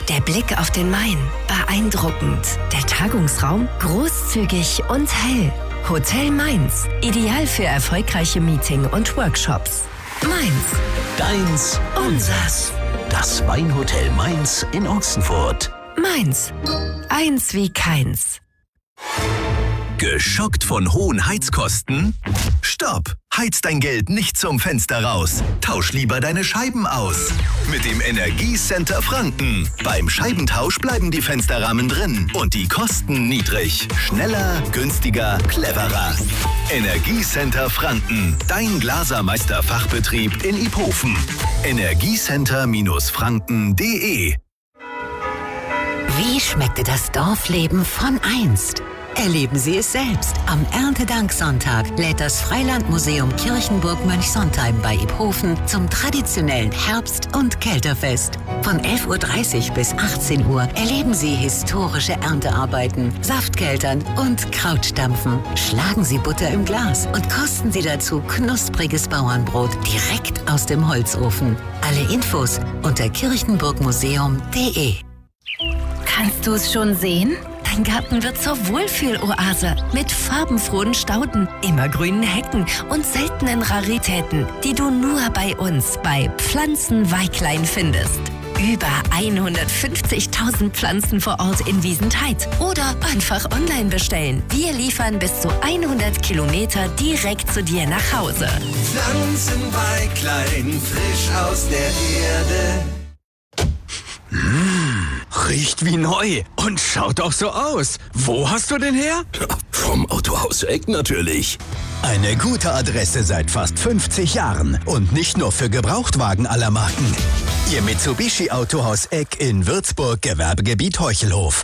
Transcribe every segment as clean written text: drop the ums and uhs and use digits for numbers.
Der Blick auf den Main, beeindruckend. Der Tagungsraum, großzügig und hell. Hotel Mainz, ideal für erfolgreiche Meeting- und Workshops. Mainz, Deins, unsers. Das Weinhotel Mainz in Ochsenfurt. Mainz, eins wie keins. Geschockt von hohen Heizkosten? Stopp! Heiz dein Geld nicht zum Fenster raus. Tausch lieber deine Scheiben aus. Mit dem Energiecenter Franken. Beim Scheibentausch bleiben die Fensterrahmen drin und die Kosten niedrig. Schneller, günstiger, cleverer. Energiecenter Franken. Dein Glasermeister-Fachbetrieb in Iphofen. Energiecenter-franken.de. Wie schmeckte das Dorfleben von einst? Erleben Sie es selbst. Am Erntedanksonntag lädt das Freilandmuseum Kirchenburg-Mönchsontheim bei Iphofen zum traditionellen Herbst- und Kälterfest. Von 11:30 Uhr bis 18 Uhr erleben Sie historische Erntearbeiten, Saftkeltern und Krautstampfen. Schlagen Sie Butter im Glas und kosten Sie dazu knuspriges Bauernbrot direkt aus dem Holzofen. Alle Infos unter kirchenburgmuseum.de. Kannst du es schon sehen? Dein Garten wird zur Wohlfühloase mit farbenfrohen Stauden, immergrünen Hecken und seltenen Raritäten, die du nur bei uns bei Pflanzenweiklein findest. Über 150.000 Pflanzen vor Ort in Wiesentheit oder einfach online bestellen. Wir liefern bis zu 100 Kilometer direkt zu dir nach Hause. Pflanzenweiklein, frisch aus der Erde. Riecht wie neu und schaut auch so aus. Wo hast du den her? Vom Autohaus Eck natürlich. Eine gute Adresse seit fast 50 Jahren und nicht nur für Gebrauchtwagen aller Marken. Ihr Mitsubishi Autohaus Eck in Würzburg, Gewerbegebiet Heuchelhof.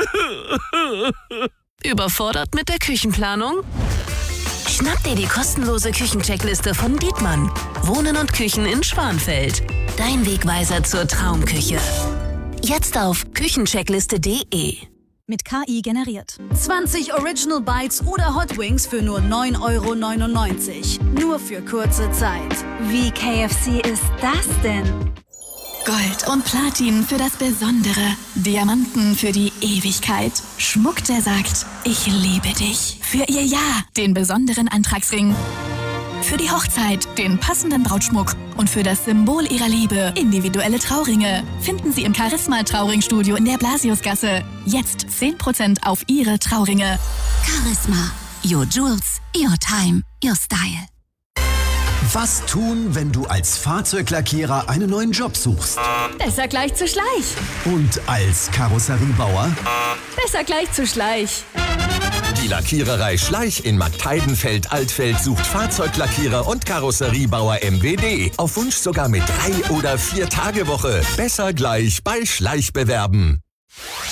Überfordert mit der Küchenplanung? Schnapp dir die kostenlose Küchencheckliste von Dietmann. Wohnen und Küchen in Schwanfeld. Dein Wegweiser zur Traumküche. Jetzt auf küchencheckliste.de. Mit KI generiert. 20 Original Bites oder Hot Wings für nur 9,99 €. Nur für kurze Zeit. Wie KFC ist das denn? Gold und Platin für das Besondere. Diamanten für die Ewigkeit. Schmuck, der sagt, ich liebe dich. Für ihr Ja, den besonderen Antragsring. Für die Hochzeit den passenden Brautschmuck und für das Symbol ihrer Liebe individuelle Trauringe finden Sie im Charisma Trauringstudio in der Blasiusgasse. Jetzt 10% auf Ihre Trauringe. Charisma. Your Jewels, your time, your style. Was tun, wenn du als Fahrzeuglackierer einen neuen Job suchst? Besser gleich zu Schleich. Und als Karosseriebauer? Besser gleich zu Schleich. Die Lackiererei Schleich in Marktheidenfeld-Altfeld sucht Fahrzeuglackierer und Karosseriebauer MWD. Auf Wunsch sogar mit 3- oder 4-Tage-Woche. Besser gleich bei Schleich bewerben.